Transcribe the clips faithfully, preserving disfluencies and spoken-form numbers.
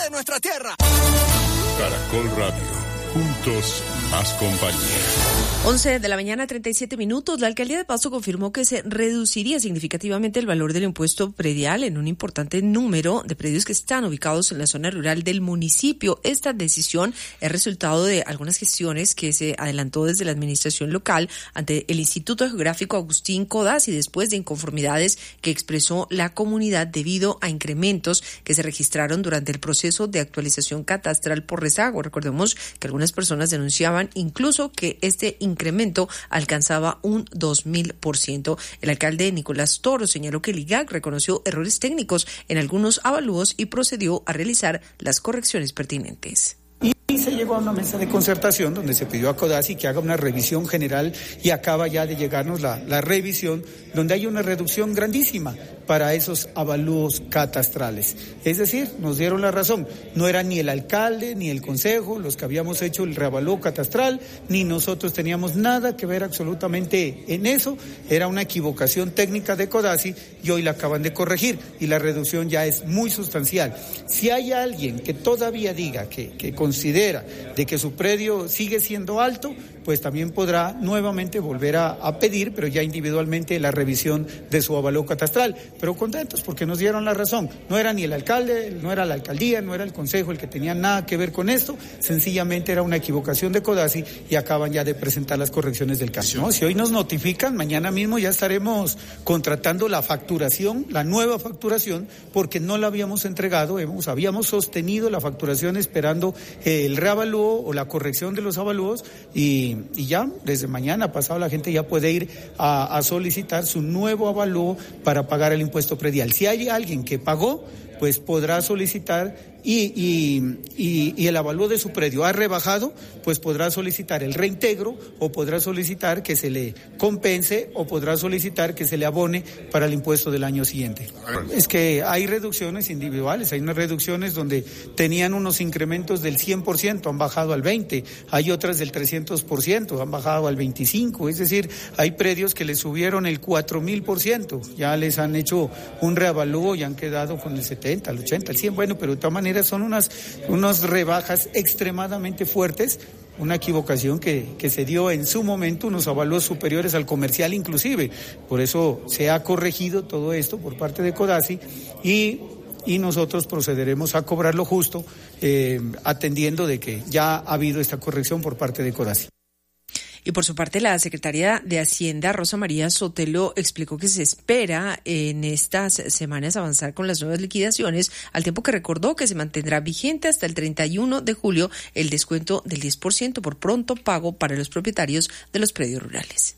de nuestra tierra. Caracol Radio. Juntos, más compañía. once de la mañana, treinta y siete minutos. La alcaldía de Pasto confirmó que se reduciría significativamente el valor del impuesto predial en un importante número de predios que están ubicados en la zona rural del municipio. Esta decisión es resultado de algunas gestiones que se adelantó desde la administración local ante el Instituto Geográfico Agustín Codazzi después de inconformidades que expresó la comunidad debido a incrementos que se registraron durante el proceso de actualización catastral por rezago. Recordemos que algunas personas denunciaban incluso que este incremento alcanzaba un dos mil por ciento. El alcalde Nicolás Toro señaló que el I G A C reconoció errores técnicos en algunos avalúos y procedió a realizar las correcciones pertinentes. Y se llegó a una mesa de concertación donde se pidió a Codazzi que haga una revisión general y acaba ya de llegarnos la, la revisión donde hay una reducción grandísima para esos avalúos catastrales. Es decir, nos dieron la razón, no era ni el alcalde ni el consejo los que habíamos hecho el reavalúo catastral, ni nosotros teníamos nada que ver absolutamente en eso, era una equivocación técnica de Codazzi y hoy la acaban de corregir y la reducción ya es muy sustancial. Si hay alguien que todavía diga que, que considera de que su predio sigue siendo alto, pues también podrá nuevamente volver a, a pedir, pero ya individualmente, la revisión de su avalúo catastral. Pero contentos porque nos dieron la razón. No era ni el alcalde, no era la alcaldía, no era el consejo el que tenía nada que ver con esto, sencillamente era una equivocación de Codazzi y acaban ya de presentar las correcciones del caso, ¿no? Si hoy nos notifican, mañana mismo ya estaremos contratando la facturación, la nueva facturación, porque no la habíamos entregado, hemos, habíamos sostenido la facturación esperando eh, el reavalúo o la corrección de los avalúos y Y ya, desde mañana pasado, la gente ya puede ir a, a solicitar su nuevo avalúo para pagar el impuesto predial. Si hay alguien que pagó, pues podrá solicitar y, y, y, y el avalúo de su predio ha rebajado, pues podrá solicitar el reintegro o podrá solicitar que se le compense o podrá solicitar que se le abone para el impuesto del año siguiente. Es que hay reducciones individuales, hay unas reducciones donde tenían unos incrementos del cien por ciento, han bajado al veinte por ciento, hay otras del trescientos por ciento, han bajado al veinticinco por ciento, es decir, hay predios que les subieron el cuatro mil por ciento, ya les han hecho un reavalúo y han quedado con el setenta, el ochenta, el cien, bueno, pero de todas maneras son unas, unas rebajas extremadamente fuertes, una equivocación que, que se dio en su momento, unos avalúos superiores al comercial inclusive, por eso se ha corregido todo esto por parte de Codazzi y, y nosotros procederemos a cobrar lo justo, eh, atendiendo de que ya ha habido esta corrección por parte de Codazzi. Y por su parte, la secretaria de Hacienda, Rosa María Sotelo, explicó que se espera en estas semanas avanzar con las nuevas liquidaciones, al tiempo que recordó que se mantendrá vigente hasta el treinta y uno de julio el descuento del diez por ciento por pronto pago para los propietarios de los predios rurales.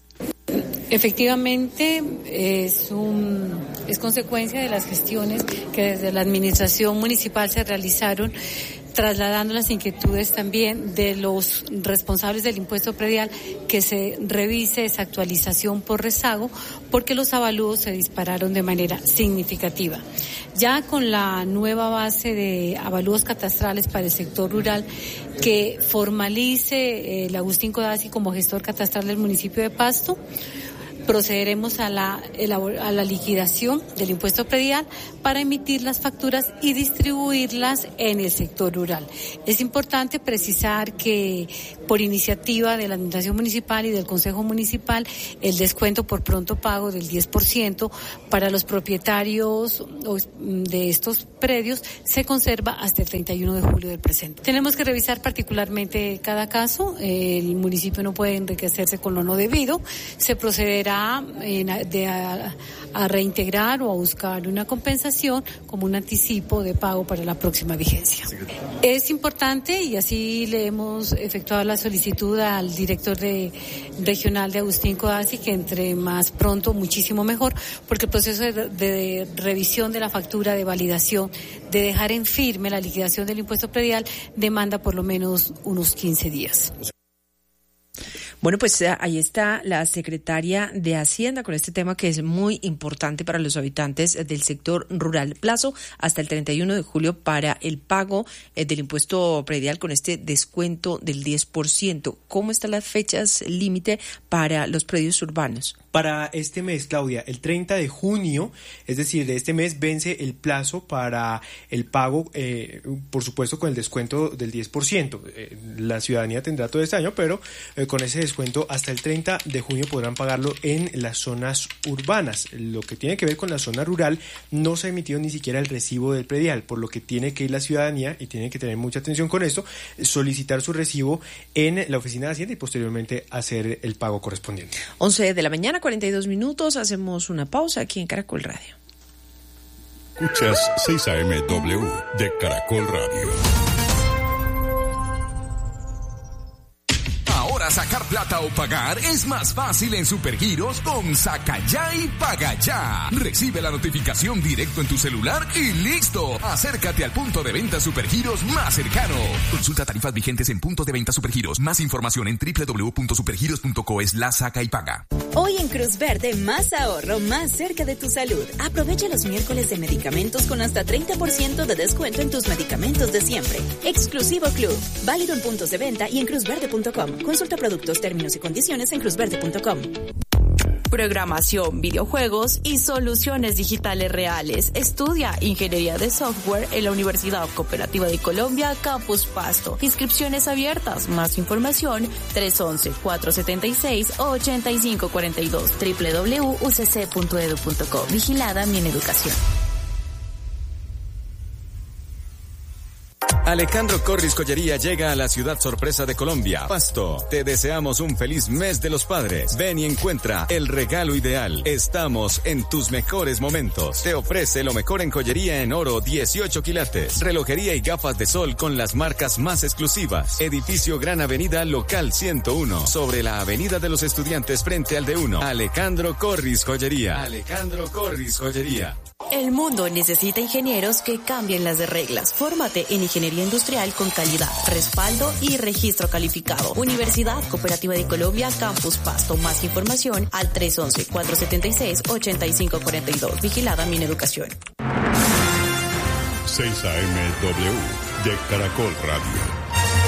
Efectivamente, es, un, es consecuencia de las gestiones que desde la administración municipal se realizaron, trasladando las inquietudes también de los responsables del impuesto predial, que se revise esa actualización por rezago, porque los avalúos se dispararon de manera significativa. Ya con la nueva base de avalúos catastrales para el sector rural, que formalice el Agustín Codazzi como gestor catastral del municipio de Pasto, procederemos a la, a la liquidación del impuesto predial para emitir las facturas y distribuirlas en el sector rural. Es importante precisar que por iniciativa de la Administración Municipal y del Consejo Municipal, el descuento por pronto pago del diez por ciento para los propietarios de estos predios se conserva hasta el treinta y uno de julio del presente. Tenemos que revisar particularmente cada caso. El municipio no puede enriquecerse con lo no debido. Se procederá En, de, a, a reintegrar o a buscar una compensación como un anticipo de pago para la próxima vigencia. Es importante, y así le hemos efectuado la solicitud al director de, regional de Agustín Codazzi, que entre más pronto muchísimo mejor, porque el proceso de, de revisión de la factura, de validación, de dejar en firme la liquidación del impuesto predial demanda por lo menos unos quince días. Bueno, pues ahí está la secretaria de Hacienda con este tema que es muy importante para los habitantes del sector rural. Plazo hasta el treinta y uno de julio para el pago del impuesto predial con este descuento del diez por ciento. ¿Cómo están las fechas límite para los predios urbanos? para este mes, Claudia. El treinta de junio, es decir, de este mes, vence el plazo para el pago, eh, por supuesto con el descuento del diez por ciento. Eh, la ciudadanía tendrá todo este año, pero eh, con ese descuento hasta el treinta de junio podrán pagarlo en las zonas urbanas. Lo que tiene que ver con la zona rural, no se ha emitido ni siquiera el recibo del predial, por lo que tiene que ir la ciudadanía, y tiene que tener mucha atención con esto, solicitar su recibo en la oficina de Hacienda y posteriormente hacer el pago correspondiente. once de la mañana, cuarenta y dos minutos, hacemos una pausa aquí en Caracol Radio. Escuchas seis A M W de Caracol Radio. Ahora sacar plata o pagar es más fácil en Supergiros con Saca Ya y Paga Ya. Recibe la notificación directo en tu celular y listo. Acércate al punto de venta Supergiros más cercano. Consulta tarifas vigentes en puntos de venta Supergiros. Más información en doble u doble u doble u punto supergiros punto co slash saca y paga. Hoy en Cruz Verde, más ahorro, más cerca de tu salud. Aprovecha los miércoles de medicamentos con hasta treinta por ciento de descuento en tus medicamentos de siempre. Exclusivo Club. Válido en puntos de venta y en cruz verde punto com. Consulta productos, términos y condiciones en cruz verde punto com. Programación, videojuegos y soluciones digitales reales. Estudia Ingeniería de Software en la Universidad Cooperativa de Colombia, Campus Pasto. Inscripciones abiertas. Más información tres once, cuatro setenta y seis, ochenta y cinco cuarenta y dos. doble u doble u doble u punto u c c punto edu punto co. Vigilada Mineducación. Alejandro Corris Joyería llega a la ciudad sorpresa de Colombia, Pasto. Te deseamos un feliz mes de los padres. Ven y encuentra el regalo ideal. Estamos en tus mejores momentos. Te ofrece lo mejor en joyería en oro dieciocho quilates, relojería y gafas de sol con las marcas más exclusivas. Edificio Gran Avenida Local ciento uno, sobre la Avenida de los Estudiantes frente al D uno. Alejandro Corris Joyería. Alejandro Corris Joyería. El mundo necesita ingenieros que cambien las reglas. Fórmate en Ingeniería Industrial con calidad, respaldo y registro calificado. Universidad Cooperativa de Colombia, Campus Pasto. Más información al tres once, cuatro setenta y seis, ochenta y cinco cuarenta y dos. Vigilada Mineducación. seis A M W de Caracol Radio.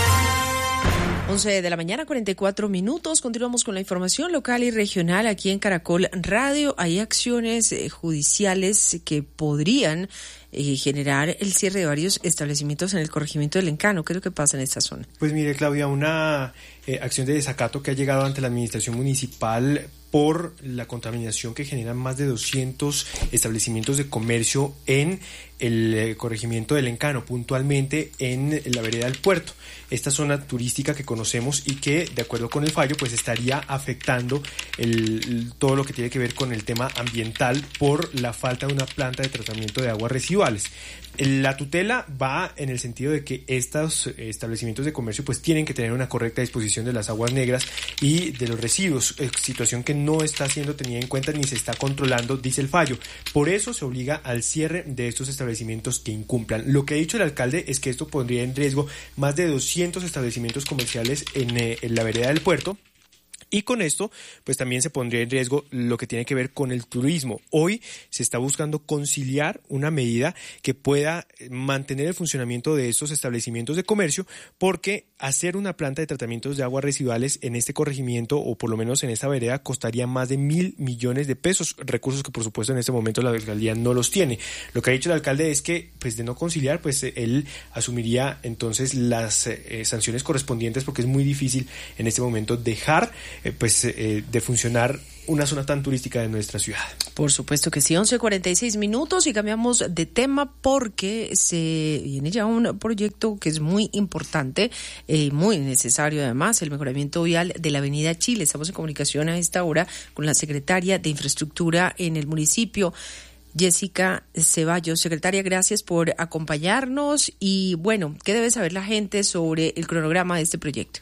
once de la mañana, cuarenta y cuatro minutos. Continuamos con la información local y regional aquí en Caracol Radio. Hay acciones eh, judiciales que podrían eh, generar el cierre de varios establecimientos en el corregimiento del Encano. ¿Qué es lo que pasa en esta zona? Pues mire, Claudia, una eh, acción de desacato que ha llegado ante la administración municipal por la contaminación que generan más de doscientos establecimientos de comercio en el eh, corregimiento del Encano, puntualmente en la vereda del Puerto, esta zona turística que conocemos y que, de acuerdo con el fallo, pues estaría afectando el, el, todo lo que tiene que ver con el tema ambiental por la falta de una planta de tratamiento de aguas residuales. La tutela va en el sentido de que estos establecimientos de comercio pues tienen que tener una correcta disposición de las aguas negras y de los residuos, situación que no está siendo tenida en cuenta ni se está controlando, dice el fallo. Por eso se obliga al cierre de estos establecimientos que incumplan. Lo que ha dicho el alcalde es que esto pondría en riesgo más de doscientos establecimientos comerciales en, eh, en la vereda del Puerto. Y con esto, pues también se pondría en riesgo lo que tiene que ver con el turismo. Hoy se está buscando conciliar una medida que pueda mantener el funcionamiento de estos establecimientos de comercio, porque hacer una planta de tratamientos de aguas residuales en este corregimiento, o por lo menos en esta vereda, costaría más de mil millones de pesos, recursos que por supuesto en este momento la alcaldía no los tiene. Lo que ha dicho el alcalde es que, pues de no conciliar, pues él asumiría entonces las eh, sanciones correspondientes, porque es muy difícil en este momento dejar Eh, pues eh, de funcionar una zona tan turística de nuestra ciudad. Por supuesto que sí. once cuarenta y seis minutos y cambiamos de tema porque se viene ya un proyecto que es muy importante y eh, muy necesario, además, el mejoramiento vial de la avenida Chile. Estamos en comunicación a esta hora con la secretaria de Infraestructura en el municipio, Jessica Ceballos. Secretaria, gracias por acompañarnos y bueno, ¿qué debe saber la gente sobre el cronograma de este proyecto?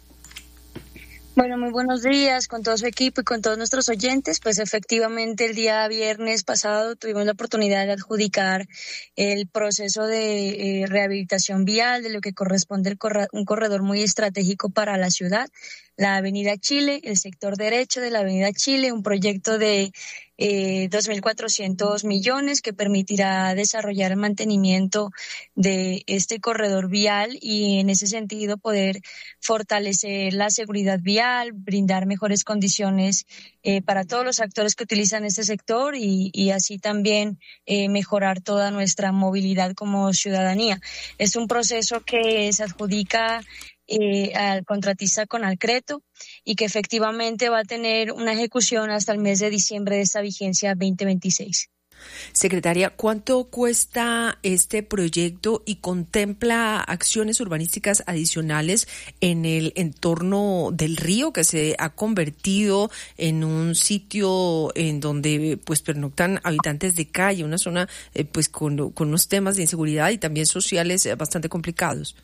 Bueno, muy buenos días con todo su equipo y con todos nuestros oyentes. Pues efectivamente el día viernes pasado tuvimos la oportunidad de adjudicar el proceso de eh, rehabilitación vial de lo que corresponde el corre- un corredor muy estratégico para la ciudad, la avenida Chile, el sector derecho de la avenida Chile, un proyecto de eh, dos mil cuatrocientos millones que permitirá desarrollar el mantenimiento de este corredor vial y en ese sentido poder fortalecer la seguridad vial, brindar mejores condiciones eh, para todos los actores que utilizan este sector y, y así también eh, mejorar toda nuestra movilidad como ciudadanía. Es un proceso que se adjudica Eh, al contratista Conalcreto y que efectivamente va a tener una ejecución hasta el mes de diciembre de esta vigencia veinte veintiséis. Secretaria, ¿cuánto cuesta este proyecto y contempla acciones urbanísticas adicionales en el entorno del río que se ha convertido en un sitio en donde pues pernoctan habitantes de calle, una zona eh, pues con, con unos temas de inseguridad y también sociales eh, bastante complicados?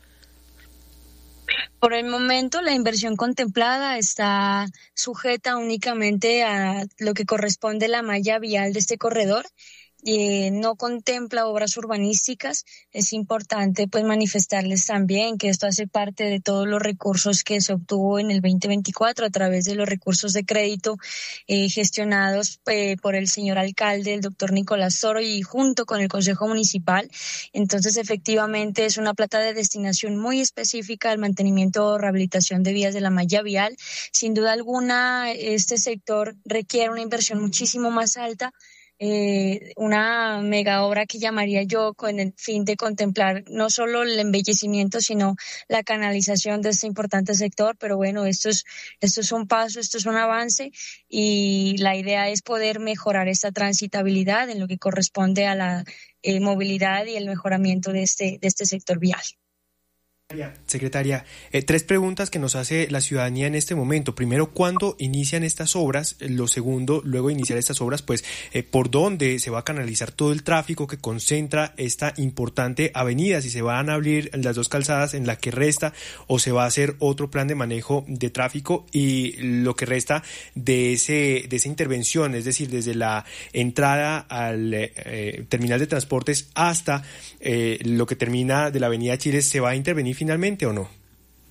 Por el momento, la inversión contemplada está sujeta únicamente a lo que corresponde a la malla vial de este corredor. Eh, no contempla obras urbanísticas. Es importante pues manifestarles también que esto hace parte de todos los recursos que se obtuvo en el veinte veinticuatro a través de los recursos de crédito eh, gestionados eh, por el señor alcalde, el doctor Nicolás Toro, y junto con el Consejo Municipal. Entonces, efectivamente, es una plata de destinación muy específica al mantenimiento o rehabilitación de vías de la malla vial. Sin duda alguna, este sector requiere una inversión muchísimo más alta. Eh, una mega obra que llamaría yo con el fin de contemplar no solo el embellecimiento, sino la canalización de este importante sector. Pero bueno, esto es, esto es un paso, esto es un avance y la idea es poder mejorar esta transitabilidad en lo que corresponde a la eh, movilidad y el mejoramiento de este, de este sector vial. Secretaria, eh, tres preguntas que nos hace la ciudadanía en este momento. Primero, ¿cuándo inician estas obras? Lo segundo, luego de iniciar estas obras, pues, eh, ¿por dónde se va a canalizar todo el tráfico que concentra esta importante avenida? Si se van a abrir las dos calzadas en la que resta o se va a hacer otro plan de manejo de tráfico y lo que resta de ese de esa intervención, es decir, desde la entrada al eh, terminal de transportes hasta eh, lo que termina de la avenida Chile, ¿se va a intervenir finalmente o no?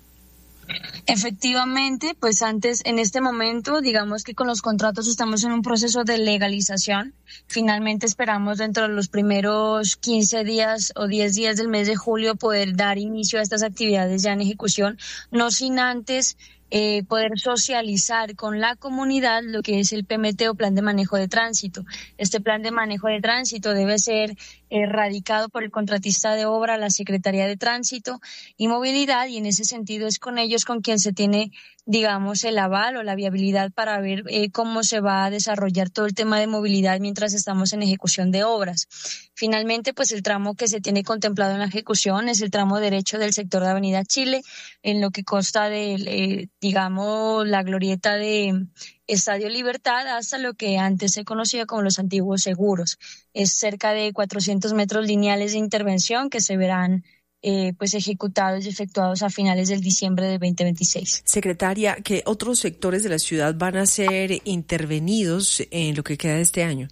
Efectivamente, pues antes, en este momento, digamos que con los contratos estamos en un proceso de legalización. Finalmente esperamos dentro de los primeros quince días o diez días del mes de julio poder dar inicio a estas actividades ya en ejecución, no sin antes eh, poder socializar con la comunidad lo que es el P M T o Plan de Manejo de Tránsito. Este Plan de Manejo de Tránsito debe ser eh, radicado por el contratista de obra, la Secretaría de Tránsito y Movilidad, y en ese sentido es con ellos con quien se tiene, digamos, el aval o la viabilidad para ver eh, cómo se va a desarrollar todo el tema de movilidad mientras estamos en ejecución de obras. Finalmente, pues el tramo que se tiene contemplado en la ejecución es el tramo derecho del sector de Avenida Chile, en lo que consta de, eh, digamos, la glorieta de Estadio Libertad hasta lo que antes se conocía como los antiguos seguros. Es cerca de cuatrocientos metros lineales de intervención que se verán Eh, pues ejecutados y efectuados a finales del diciembre de veinte veintiséis. Secretaria, ¿qué otros sectores de la ciudad van a ser intervenidos en lo que queda de este año?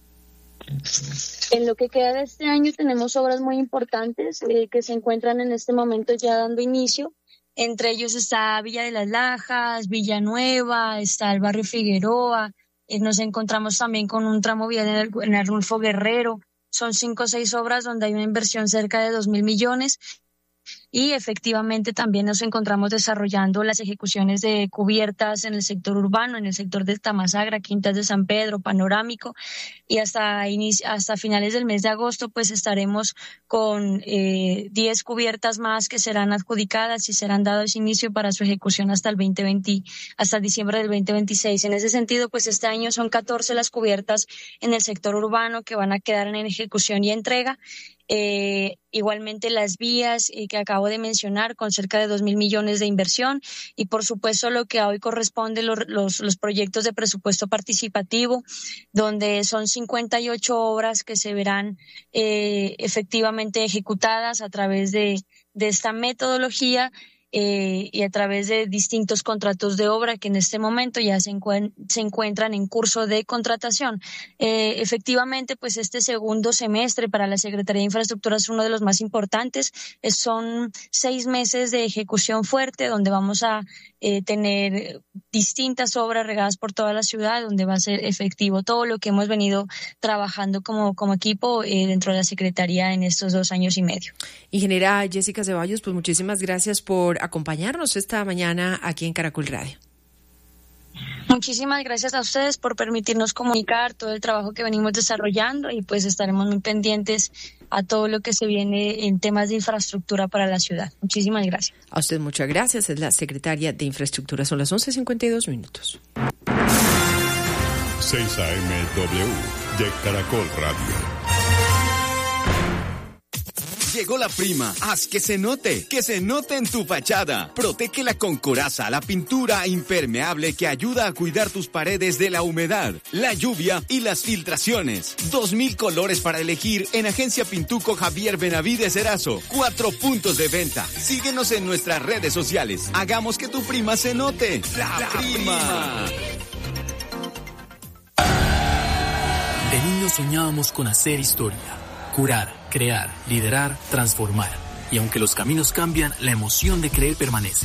En lo que queda de este año tenemos obras muy importantes eh, que se encuentran en este momento ya dando inicio. Entre ellos está Villa de las Lajas, Villanueva, está el barrio Figueroa. Eh, nos encontramos también con un tramo vial en, el, en Arnulfo Guerrero. Son cinco o seis obras donde hay una inversión cerca de dos mil millones y efectivamente también nos encontramos desarrollando las ejecuciones de cubiertas en el sector urbano, en el sector de Tamasagra, Quintas de San Pedro, Panorámico, y hasta inicio, hasta finales del mes de agosto pues estaremos con eh, diez cubiertas más que serán adjudicadas y serán dados inicio para su ejecución hasta el veinte veinte, hasta diciembre del veinte veintiséis. En ese sentido, pues este año son catorce las cubiertas en el sector urbano que van a quedar en ejecución y entrega. Eh, igualmente las vías eh, que acabo de mencionar con cerca de dos mil millones de inversión y por supuesto lo que a hoy corresponde los, los, los proyectos de presupuesto participativo donde son cincuenta y ocho obras que se verán eh, efectivamente ejecutadas a través de, de esta metodología eh, y a través de distintos contratos de obra que en este momento ya se, encuent- se encuentran en curso de contratación. Eh, efectivamente, pues este segundo semestre para la Secretaría de Infraestructura es uno de los más importantes. Eh, son seis meses de ejecución fuerte donde vamos a eh, tener distintas obras regadas por toda la ciudad, donde va a ser efectivo todo lo que hemos venido trabajando como, como equipo eh, dentro de la Secretaría en estos dos años y medio. Ingeniera Jessica Ceballos, pues muchísimas gracias por acompañarnos esta mañana aquí en Caracol Radio. Muchísimas gracias a ustedes por permitirnos comunicar todo el trabajo que venimos desarrollando y pues estaremos muy pendientes a todo lo que se viene en temas de infraestructura para la ciudad. Muchísimas gracias. A usted muchas gracias. Es la secretaria de Infraestructura. Son las once cincuenta y dos minutos. seis A M W de Caracol Radio. Llegó la prima. Haz que se note, que se note en tu fachada. Protégela con Coraza, la pintura impermeable que ayuda a cuidar tus paredes de la humedad, la lluvia y las filtraciones. Dos mil colores para elegir en Agencia Pintuco Javier Benavides Erazo. Cuatro puntos de venta. Síguenos en nuestras redes sociales. Hagamos que tu prima se note. La, la prima. prima. De niños soñábamos con hacer historia. Curar, crear, liderar, transformar. Y aunque los caminos cambian, la emoción de creer permanece.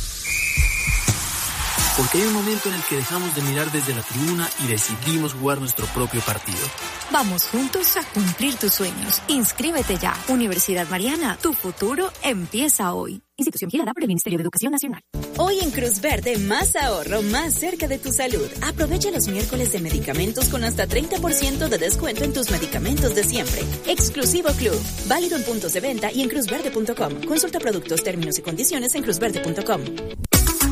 Porque hay un momento en el que dejamos de mirar desde la tribuna y decidimos jugar nuestro propio partido. Vamos juntos a cumplir tus sueños. Inscríbete ya. Universidad Mariana, tu futuro empieza hoy. Institución vigilada por el Ministerio de Educación Nacional. Hoy en Cruz Verde, más ahorro, más cerca de tu salud. Aprovecha los miércoles de medicamentos con hasta treinta por ciento de descuento en tus medicamentos de siempre. Exclusivo Club. Válido en puntos de venta y en cruz verde punto com. Consulta productos, términos y condiciones en cruz verde punto com.